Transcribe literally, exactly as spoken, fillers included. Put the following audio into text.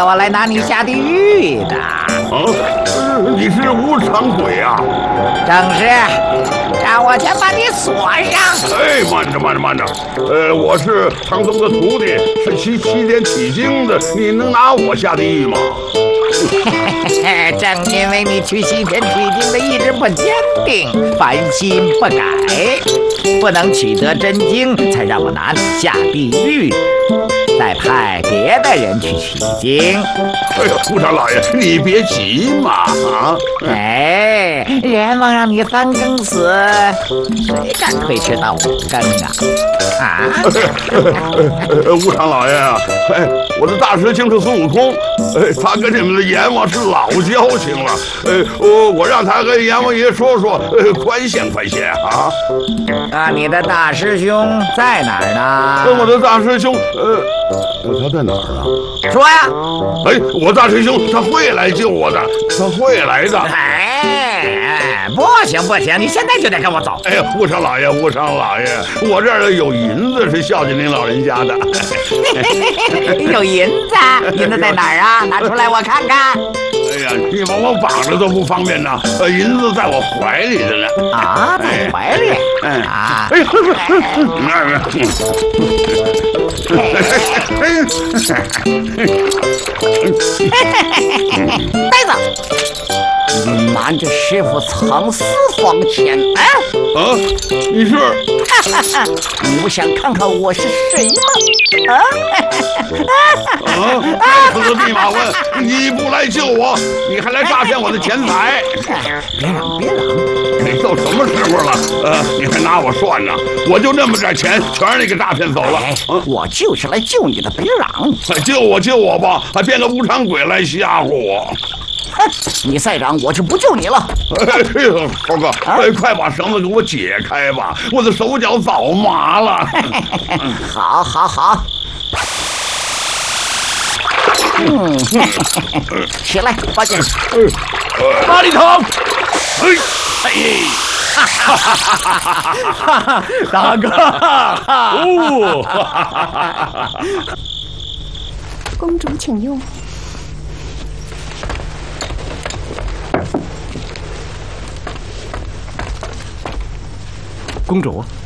叫我来拿你下地狱的。 啊，你是无常鬼啊？ 正是，让我先把你锁上。 哎，慢着，慢着，慢着。呃，我是唐僧的徒弟，是西西天取经的，你能拿我下地狱吗？ 正因为你去西天取经的意志不坚定，凡心不改，不能取得真经，才让我拿你下地狱，再派别的人去取经。 哎呀，无常老爷，你别急嘛啊！ 哎，阎王让你三更死，谁敢推迟到五更啊？啊！ 呃，无常老爷啊，哎，我的大师兄是孙悟空，哎，他跟你们的阎王是老交情了，呃，我我让他跟阎王爷说说，呃，宽限宽限啊。 啊，你的大师兄在哪儿呢？ 我的大师兄，呃，他在哪儿啊？ 说呀！ 哎，我大师兄他会来救我的，他会来的。 哎，不行不行，你现在就得跟我走。 哎呀，无常老爷，无常老爷，我这儿有银子，是孝敬您老人家的。 有银子？银子在哪儿啊？拿出来我看看。 哎呀，你把我绑着都不方便呐，呃，银子在我怀里着呢。 啊，在怀里？ 哎啊！ 哎呀，哎呀， 呆子，你瞒着师傅藏私房钱，哎！ 啊，你是？ 你不想看看我是谁吗？啊！ 啊！再次的弼马温，你不来救我，你还来诈骗我的钱财！ 别嚷别嚷！ 你都什么时候了？呃，你还拿我算呢？我就那么点钱，全让你给诈骗走了。 哎，我就是来救你的，别嚷！ 救我救我吧，还编个无常鬼来吓唬我！ 哼，你再嚷，我就不救你了。 哎呦，猴哥，哎，快把绳子给我解开吧，我的手脚早麻了。 好，好，好。嗯，起来，八戒， 八里堂， 哎， 哎，哈哈哈哈哈！大哥，哦， 公主请用。 公主，